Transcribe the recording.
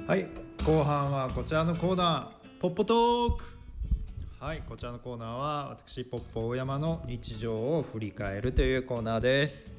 はい、後半はこちらのコーナー、ポッポトーク。はい、こちらのコーナーは私ポッポ大山の日常を振り返るというコーナーです。